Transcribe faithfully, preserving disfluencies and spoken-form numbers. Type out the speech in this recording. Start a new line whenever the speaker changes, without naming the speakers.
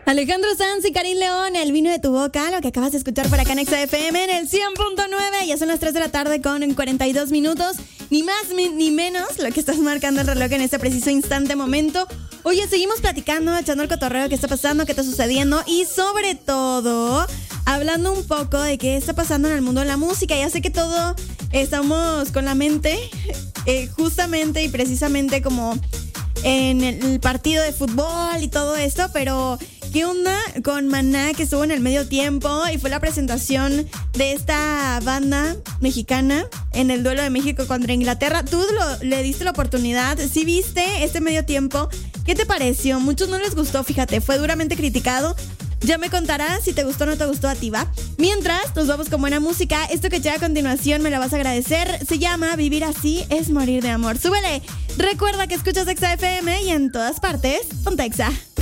Alejandro Sanz y Karim León, El vino de tu boca, lo que acabas de escuchar por acá en Exa F M en el cien punto nueve. Ya son las tres de la tarde con cuarenta y dos minutos. Ni más ni menos lo que estás marcando el reloj en este preciso instante momento. Oye, seguimos platicando, echando el cotorreo, qué está pasando, qué está sucediendo y sobre todo hablando un poco de qué está pasando en el mundo de la música. Ya sé que todo estamos con la mente eh, justamente y precisamente como en el partido de fútbol y todo esto, pero ¿qué onda con Maná, que estuvo en el medio tiempo y fue la presentación de esta banda mexicana en el duelo de México contra Inglaterra? Tú lo, le diste la oportunidad, ¿sí viste este medio tiempo? ¿Qué te pareció? Muchos no les gustó, fíjate, fue duramente criticado. Ya me contarás si te gustó o no te gustó a ti, ¿va? Mientras, nos vamos con buena música. Esto que llega a continuación me la vas a agradecer. Se llama Vivir así es morir de amor. ¡Súbele! Recuerda que escuchas Exa F M y en todas partes, ponte Exa.